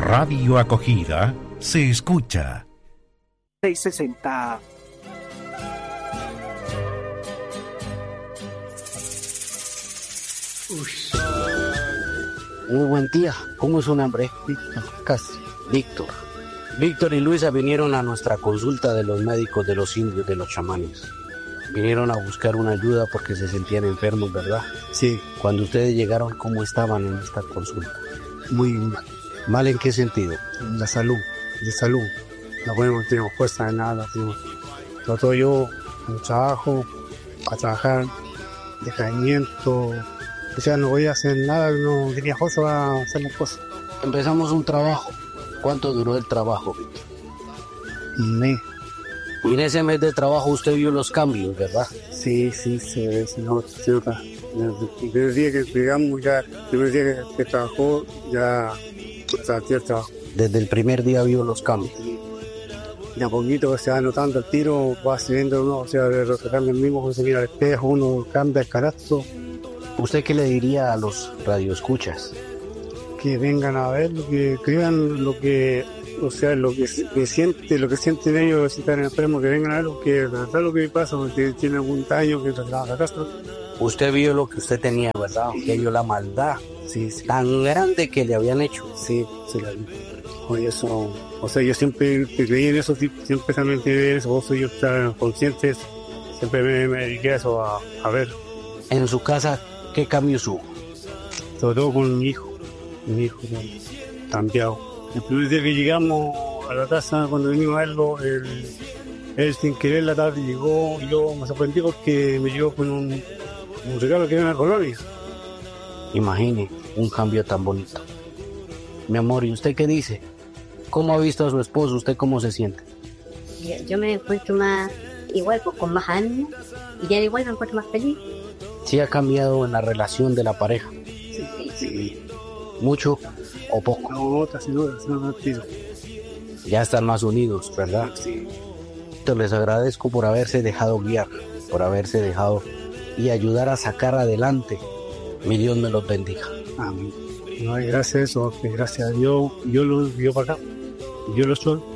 Radio Acogida se escucha. 660. Muy buen día. ¿Cómo es su nombre? Víctor Castro. Víctor. Víctor y Luisa vinieron a nuestra consulta de los médicos de los indios, de los chamanes. Vinieron a buscar una ayuda porque se sentían enfermos, ¿verdad? Sí. Cuando ustedes llegaron, ¿cómo estaban en esta consulta? Muy mal. ¿Mal en qué sentido? La salud, de salud. No tenemos fuerza de nada. Todo yo, un trabajo, a trabajar, decaimiento. O sea, no voy a hacer nada, no tenía fuerza para hacer las cosas. Empezamos un trabajo. ¿Cuánto duró el trabajo, Víctor? Un mes. Y en ese mes de trabajo usted vio los cambios, ¿verdad? Sí, se nota. El primer día que llegamos, ya, el primer día que trabajó, ya salió el trabajo. Desde el primer día vio los cambios. De a poquito se va notando el tiro, va siguiendo uno, o sea, de reflejarme el mismo, se mira al espejo, uno cambia el carácter. ¿Usted qué le diría a los radioescuchas? Que vengan a ver, que vean lo que, o sea, lo que sienten ellos si están enfermos, que vengan a ver lo que pasa, porque tiene algún daño que trabaja acá. Usted vio lo que usted tenía, ¿verdad? Que vio la maldad tan grande que le habían hecho. Sí, se la vi. Oye, eso, o sea, yo siempre creí en eso, siempre también creí en eso, vos yo estaba consciente de eso. Siempre me dediqué a eso, a ver. En su casa, ¿qué cambios hubo? Sobre todo con mi hijo cambiado. El primer día que llegamos a la casa, cuando vinimos a verlo, él sin querer la tarde llegó, y yo me sorprendí porque me llegó con un regalo que era una colonia. Imagine un cambio tan bonito. Mi amor, ¿y usted qué dice? ¿Cómo ha visto a su esposo? ¿Usted cómo se siente? Yo me encuentro más igual, pues, con más ánimo, y ya igual me encuentro más feliz. ¿Sí ha cambiado en la relación de la pareja? Sí. ¿Mucho o poco? No, sin duda. Ya están más unidos, ¿verdad? Sí. Les agradezco por haberse dejado guiar, por haberse dejado y ayudar a sacar adelante. Mi Dios me los bendiga. Amén. No hay gracias a eso, gracias a Dios, yo lo para acá, yo lo soy.